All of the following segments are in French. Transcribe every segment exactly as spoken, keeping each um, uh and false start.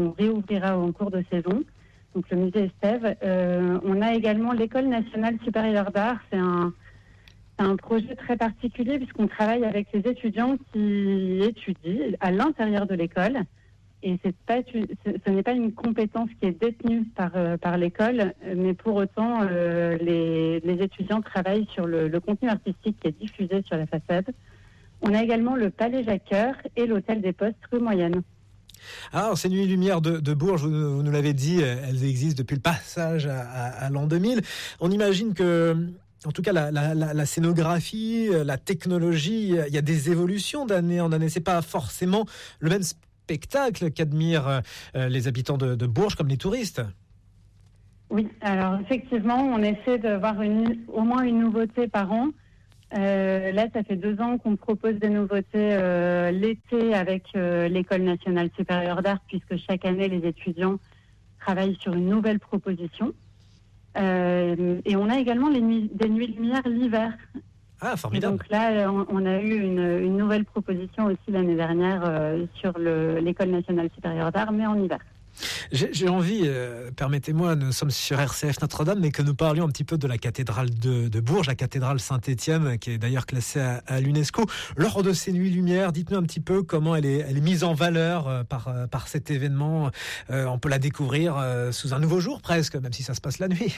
qu'on réouvrira en cours de saison, donc le musée Estève. Euh, on a également l'École nationale supérieure d'art. C'est un, c'est un projet très particulier puisqu'on travaille avec les étudiants qui étudient à l'intérieur de l'école. Et c'est pas, ce n'est pas une compétence qui est détenue par, euh, par l'école, mais pour autant, euh, les, les étudiants travaillent sur le, le contenu artistique qui est diffusé sur la façade. On a également le Palais Jacques-Cœur et l'Hôtel des Postes rue Moyenne. Alors, ces Nuits Lumières de, de Bourges, vous, vous nous l'avez dit, elles existent depuis le passage à, à, à l'an deux mille. On imagine que, en tout cas, la, la, la, la scénographie, la technologie, il y a des évolutions d'année en année. C'est pas forcément le même spectacle qu'admirent euh, les habitants de, de Bourges comme les touristes. Oui, alors effectivement, on essaie d'avoir une, au moins une nouveauté par an. Euh, là, ça fait deux ans qu'on propose des nouveautés euh, l'été avec euh, l'École nationale supérieure d'art, puisque chaque année, les étudiants travaillent sur une nouvelle proposition. Euh, et on a également les nuits, des nuits de lumière l'hiver. Ah, formidable. Et donc là, on, on a eu une, une nouvelle proposition aussi l'année dernière euh, sur le, l'École nationale supérieure d'art, mais en hiver. J'ai, j'ai envie, euh, permettez-moi, nous sommes sur R C F Notre-Dame, mais que nous parlions un petit peu de la cathédrale de, de Bourges, la cathédrale Saint-Étienne, qui est d'ailleurs classée à, à l'UNESCO. Lors de ces Nuits Lumières, dites-nous un petit peu comment elle est, elle est mise en valeur euh, par, euh, par cet événement. Euh, on peut la découvrir euh, sous un nouveau jour presque, même si ça se passe la nuit.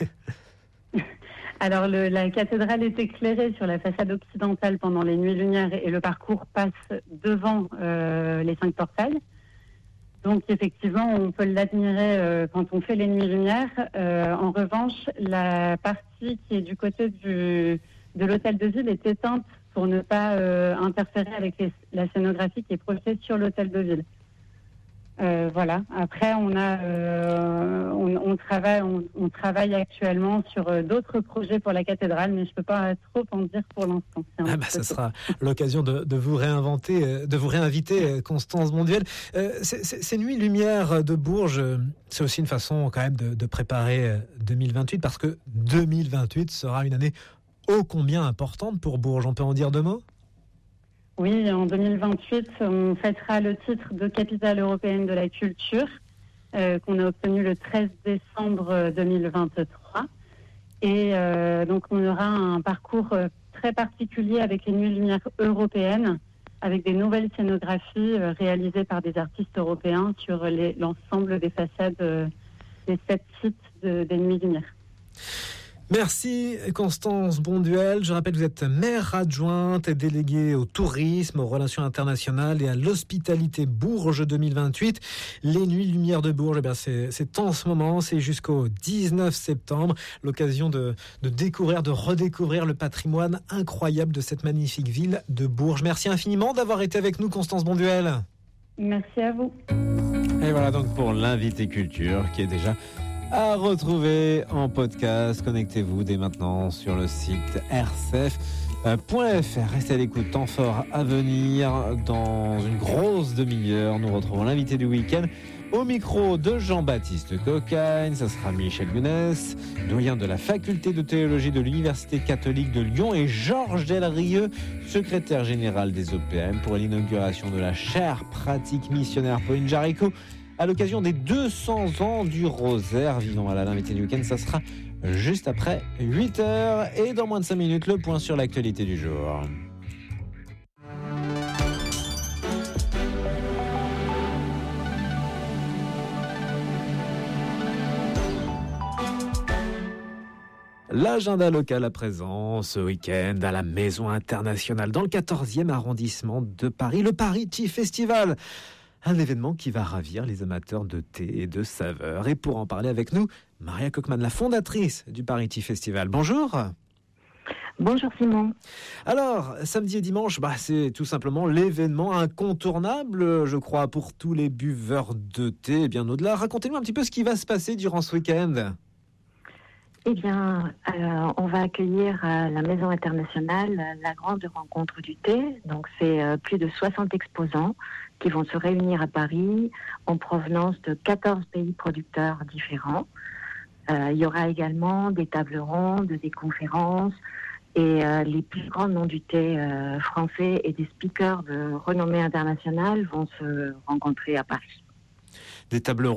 Alors, le, la cathédrale est éclairée sur la façade occidentale pendant les Nuits Lumières et le parcours passe devant euh, les cinq portails. Donc, effectivement, on peut l'admirer euh, quand on fait les Nuits Lumières. Euh, en revanche, la partie qui est du côté du, de l'hôtel de ville est éteinte pour ne pas euh, interférer avec les, la scénographie qui est projetée sur l'hôtel de ville. Euh, voilà. Après, on a, euh, on, on travaille, on, on travaille actuellement sur euh, d'autres projets pour la cathédrale, mais je peux pas trop en dire pour l'instant. Ah bah, ça sera l'occasion de, de vous réinventer, de vous réinviter, Constance Bonduel. Euh, ces, ces, ces Nuits Lumières de Bourges, c'est aussi une façon quand même de, de préparer deux mille vingt-huit, parce que deux mille vingt-huit sera une année ô combien importante pour Bourges. On peut en dire deux mots ? Oui, en deux mille vingt-huit, on fêtera le titre de capitale européenne de la culture euh, qu'on a obtenu le treize décembre deux mille vingt-trois. Et euh, donc, on aura un parcours euh, très particulier avec les Nuits Lumières européennes, avec des nouvelles scénographies euh, réalisées par des artistes européens sur les, l'ensemble des façades euh, des sept sites de, des Nuits Lumières. Merci Constance Bonduel. Je rappelle que vous êtes maire adjointe et déléguée au tourisme, aux relations internationales et à l'hospitalité Bourges deux mille vingt-huit. Les Nuits Lumières de Bourges, eh bien c'est, c'est en ce moment, c'est jusqu'au dix-neuf septembre. L'occasion de, de découvrir, de redécouvrir le patrimoine incroyable de cette magnifique ville de Bourges. Merci infiniment d'avoir été avec nous, Constance Bonduel. Merci à vous. Et voilà donc pour l'invité culture qui est déjà à retrouver en podcast. Connectez-vous dès maintenant sur le site r c f point f r. Restez à l'écoute, temps fort à venir. Dans une grosse demi-heure, nous retrouvons l'invité du week-end au micro de Jean-Baptiste Cocagne. Ça sera Michel Younes, doyen de la faculté de théologie de l'Université catholique de Lyon, et Georges Delrieux, secrétaire général des O P M, pour l'inauguration de la chaire pratique missionnaire Pauline Jaricot à l'occasion des deux cents ans du Rosaire vivant. Voilà, l'invité du week-end, ça sera juste après huit heures. Et dans moins de cinq minutes, le point sur l'actualité du jour. L'agenda local à présent, ce week-end, à la Maison Internationale, dans le quatorzième arrondissement de Paris, le Paris Tea Festival. Un événement qui va ravir les amateurs de thé et de saveurs. Et pour en parler avec nous, Maria Cockman, la fondatrice du Paris Tea Festival. Bonjour. Bonjour Simon. Alors, samedi et dimanche, bah, c'est tout simplement l'événement incontournable, je crois, pour tous les buveurs de thé et bien au-delà. Racontez-nous un petit peu ce qui va se passer durant ce week-end. Eh bien, euh, on va accueillir à la Maison Internationale la grande rencontre du thé. Donc, c'est euh, plus de soixante exposants qui vont se réunir à Paris en provenance de quatorze pays producteurs différents. Euh, il y aura également des tables rondes, des conférences et euh, les plus grands noms du thé euh, français et des speakers de renommée internationale vont se rencontrer à Paris. Des tables